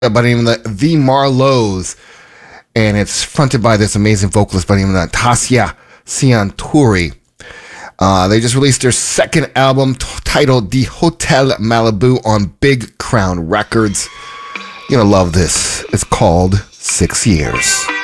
by the name of the Marlows, and it's fronted by this amazing vocalist by the name of Tasya Sianturi. They just released their second album titled The Hotel Malibu on Big Crown Records. You're gonna love this. It's called 6 Years.